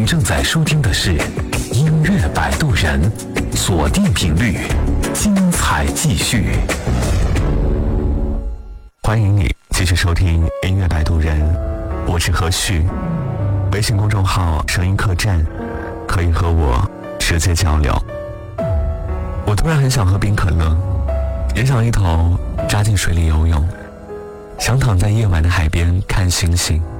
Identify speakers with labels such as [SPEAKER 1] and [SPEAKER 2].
[SPEAKER 1] 您正在收听的是音乐摆渡人，锁定频率，精彩继续。
[SPEAKER 2] 欢迎你继续收听音乐摆渡人，我是何旭。微信公众号声音客栈可以和我直接交流。我突然很想喝冰可乐，也想一头扎进水里游泳，想躺在夜晚的海边看星星。